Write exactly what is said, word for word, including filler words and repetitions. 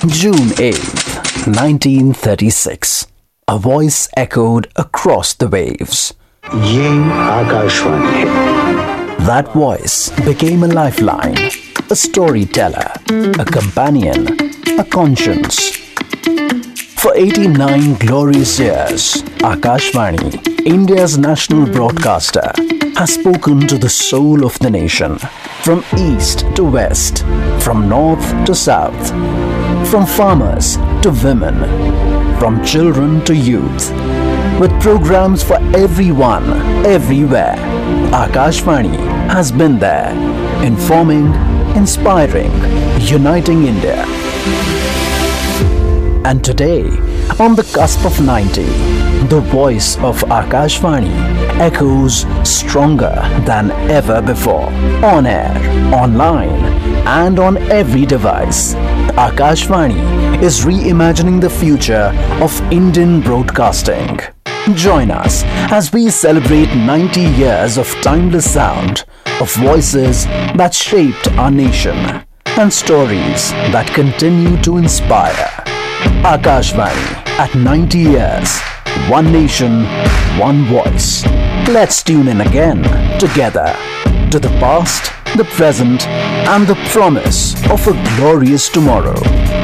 June eighth, nineteen thirty-six. A voice echoed across the waves. ये आकाशवाणी है. That voice became a lifeline, a storyteller, a companion, a conscience. For eighty-nine glorious years, Akashvani, India's national broadcaster, has spoken to the soul of the nation, from east to west, from north to south, from farmers to women, from children to youth, with programs for everyone, everywhere. Akashvani has been there, informing, inspiring, uniting India. And today, on the cusp of ninety, the voice of Akashvani echoes stronger than ever before. On air, online, and on every device, Akashvani is reimagining the future of Indian broadcasting. Join us as we celebrate ninety years of timeless sound, of voices that shaped our nation, and stories that continue to inspire. Akashvani at ninety years, one nation, one voice. Let's tune in again, together, to the past, the present, and the promise of a glorious tomorrow.